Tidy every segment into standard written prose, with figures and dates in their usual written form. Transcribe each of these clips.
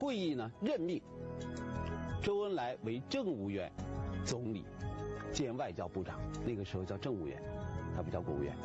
会议呢任命周恩来为政务院总理兼外交部长，那个时候叫政务院，他不叫国务院。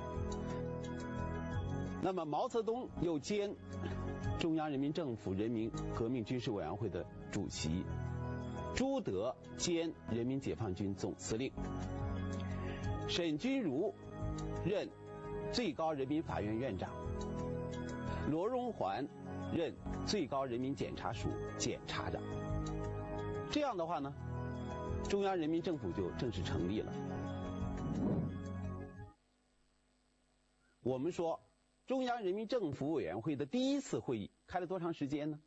那么毛泽东又兼中央人民政府人民革命军事委员会的主席，朱德兼人民解放军总司令，沈钧儒任最高人民法院院长，罗荣桓任最高人民检察署检察长。这样的话呢，中央人民政府就正式成立了。我们说中央人民政府委员会的第一次会议开了多长时间呢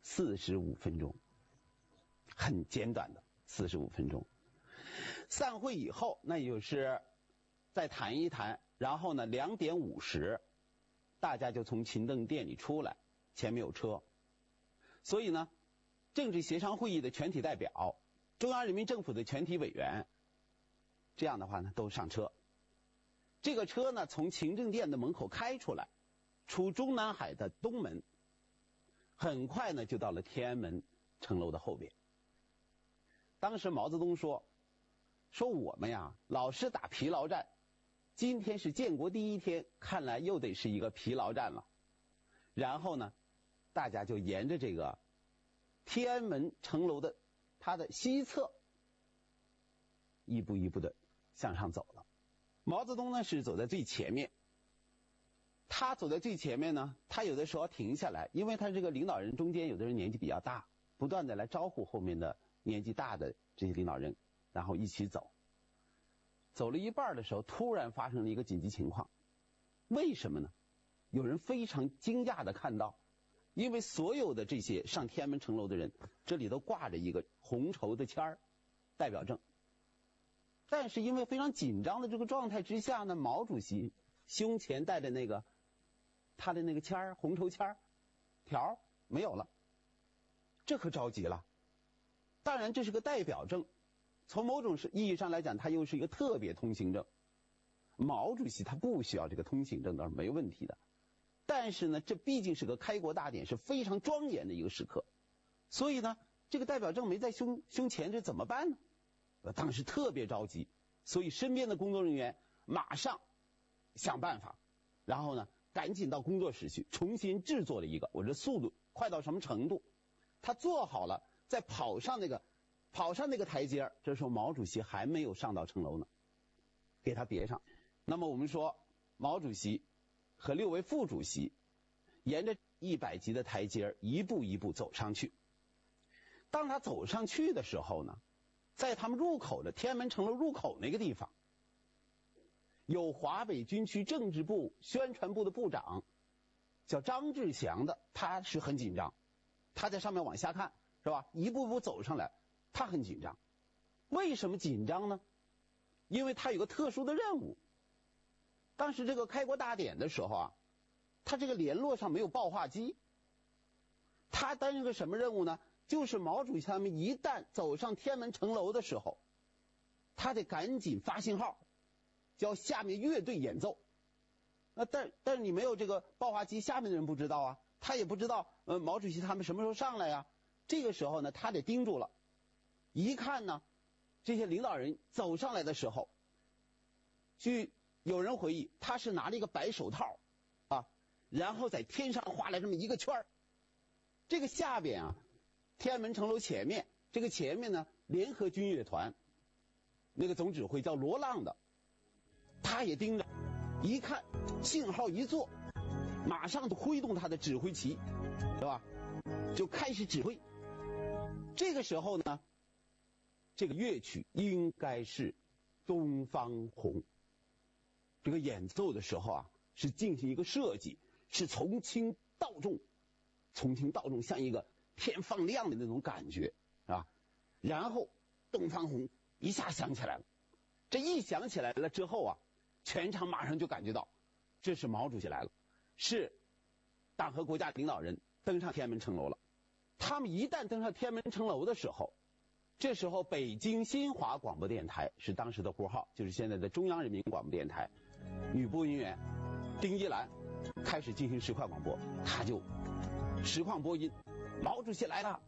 ？45分钟，很简短的45分钟。散会以后，那也就是再谈一谈，然后呢2点50，大家就从勤政殿里出来，前面有车，所以呢，政治协商会议的全体代表、中央人民政府的全体委员，这样的话呢都上车。这个车呢从勤政殿的门口开出来，出中南海的东门，很快呢就到了天安门城楼的后边。当时毛泽东说我们呀老是打疲劳战，今天是建国第一天，看来又得是一个疲劳战了。然后呢，大家就沿着这个天安门城楼的它的西侧，一步一步的向上走了。毛泽东呢是走在最前面，他走在最前面呢，他有的时候停下来，因为他这个领导人中间有的人年纪比较大，不断的来招呼后面的年纪大的这些领导人，然后一起走。走了一半的时候，突然发生了一个紧急情况。为什么呢？有人非常惊讶的看到，因为所有的这些上天安门城楼的人，这里都挂着一个红绸的签儿，代表证。但是因为非常紧张的这个状态之下呢，毛主席胸前戴的那个他的那个签儿，红绸签儿条没有了，这可着急了。当然这是个代表证，从某种意义上来讲，它又是一个特别通行证。毛主席他不需要这个通行证，倒是没问题的。但是呢，这毕竟是个开国大典，是非常庄严的一个时刻，所以呢，这个代表证没在胸前，这怎么办呢？当时特别着急，所以身边的工作人员马上想办法，然后呢，赶紧到工作室去重新制作了一个。我这速度快到什么程度？他做好了，再跑上那个台阶，这时候毛主席还没有上到城楼呢，给他别上。那么我们说，毛主席和6位副主席沿着100级的台阶一步一步走上去。当他走上去的时候呢，在他们入口的天安门城楼入口那个地方，有华北军区政治部宣传部的部长叫张志祥的，他是很紧张，他在上面往下看，是吧？一步步走上来，他很紧张。为什么紧张呢？因为他有个特殊的任务。当时这个开国大典的时候啊，他这个联络上没有报话机，他担任个什么任务呢？就是毛主席他们一旦走上天安门城楼的时候，他得赶紧发信号，叫下面乐队演奏。但是你没有这个报话机，下面的人不知道啊，他也不知道毛主席他们什么时候上来呀。这个时候呢，他得盯住了。一看呢，这些领导人走上来的时候，据有人回忆，他是拿了一个白手套啊，然后在天上画了这么一个圈儿。这个下边啊，天安门城楼前面，这个前面呢，联合军乐团那个总指挥叫罗浪的，他也盯着，一看信号一做，马上就挥动他的指挥旗，是吧？就开始指挥。这个时候呢，这个乐曲应该是《东方红》。这个演奏的时候啊，是进行一个设计，是从轻到重，像一个天放亮的那种感觉，是吧？然后《东方红》一下响起来了。这一响起来了之后啊，全场马上就感觉到，这是毛主席来了，是党和国家领导人登上天安门城楼了。他们一旦登上天安门城楼的时候，这时候北京新华广播电台是当时的呼号，就是现在的中央人民广播电台，女播音员丁一兰开始进行实况广播，他就实况播音，毛主席来了，